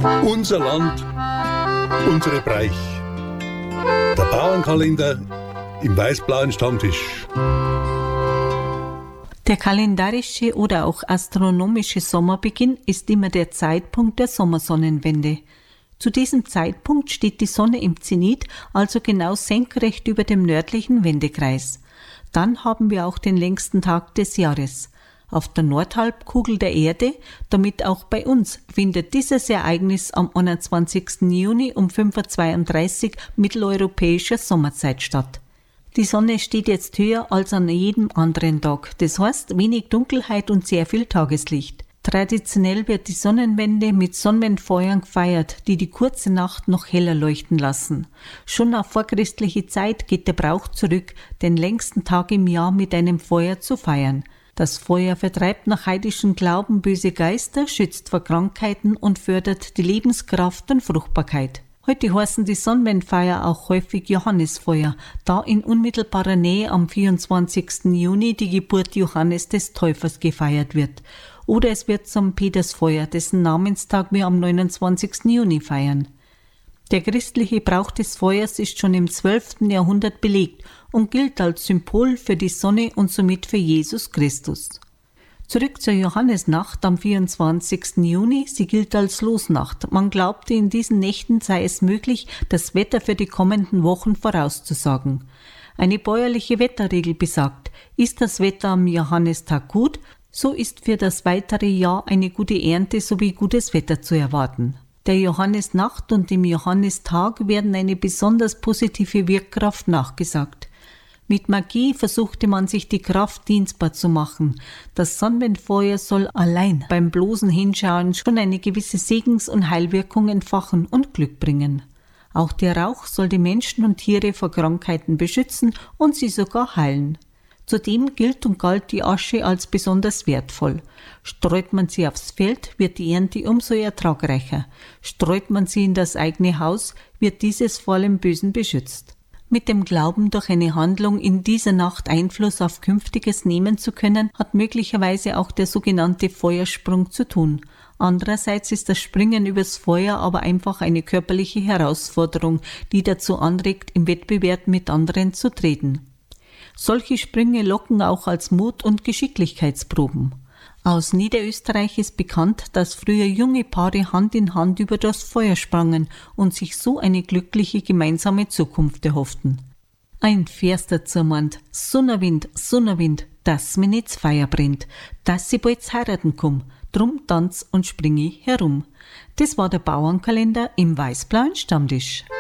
Unser Land, unsere Breich. Der Bauernkalender im weiß-blauen Stammtisch. Der kalendarische oder auch astronomische Sommerbeginn ist immer der Zeitpunkt der Sommersonnenwende. Zu diesem Zeitpunkt steht die Sonne im Zenit, also genau senkrecht über dem nördlichen Wendekreis. Dann haben wir auch den längsten Tag des Jahres. Auf der Nordhalbkugel der Erde, damit auch bei uns, findet dieses Ereignis am 21. Juni um 5.32 Uhr mitteleuropäischer Sommerzeit statt. Die Sonne steht jetzt höher als an jedem anderen Tag, das heißt wenig Dunkelheit und sehr viel Tageslicht. Traditionell wird die Sonnenwende mit Sonnenwendfeuern gefeiert, die die kurze Nacht noch heller leuchten lassen. Schon auf vorchristliche Zeit geht der Brauch zurück, den längsten Tag im Jahr mit einem Feuer zu feiern. Das Feuer vertreibt nach heidnischem Glauben böse Geister, schützt vor Krankheiten und fördert die Lebenskraft und Fruchtbarkeit. Heute heißen die Sonnenwendfeier auch häufig Johannesfeuer, da in unmittelbarer Nähe am 24. Juni die Geburt Johannes des Täufers gefeiert wird. Oder es wird zum Petersfeuer, dessen Namenstag wir am 29. Juni feiern. Der christliche Brauch des Feuers ist schon im 12. Jahrhundert belegt und gilt als Symbol für die Sonne und somit für Jesus Christus. Zurück zur Johannesnacht am 24. Juni, sie gilt als Losnacht. Man glaubte, in diesen Nächten sei es möglich, das Wetter für die kommenden Wochen vorauszusagen. Eine bäuerliche Wetterregel besagt, ist das Wetter am Johannistag gut, so ist für das weitere Jahr eine gute Ernte sowie gutes Wetter zu erwarten. Der Johannesnacht und dem Johannistag werden eine besonders positive Wirkkraft nachgesagt. Mit Magie versuchte man sich die Kraft dienstbar zu machen. Das Sonnenwendfeuer soll allein beim bloßen Hinschauen schon eine gewisse Segens- und Heilwirkung entfachen und Glück bringen. Auch der Rauch soll die Menschen und Tiere vor Krankheiten beschützen und sie sogar heilen. Zudem gilt und galt die Asche als besonders wertvoll. Streut man sie aufs Feld, wird die Ernte umso ertragreicher. Streut man sie in das eigene Haus, wird dieses vor allem Bösen beschützt. Mit dem Glauben, durch eine Handlung in dieser Nacht Einfluss auf Künftiges nehmen zu können, hat möglicherweise auch der sogenannte Feuersprung zu tun. Andererseits ist das Springen übers Feuer aber einfach eine körperliche Herausforderung, die dazu anregt, im Wettbewerb mit anderen zu treten. Solche Sprünge locken auch als Mut- und Geschicklichkeitsproben. Aus Niederösterreich ist bekannt, dass früher junge Paare Hand in Hand über das Feuer sprangen und sich so eine glückliche gemeinsame Zukunft erhofften. Ein Vers dazu meint: Sonnerwind, Sonnerwind, dass mir nicht Feuer brennt, dass ich bald heiraten komm, drum tanz und spring ich herum. Das war der Bauernkalender im weiß-blauen Stammtisch.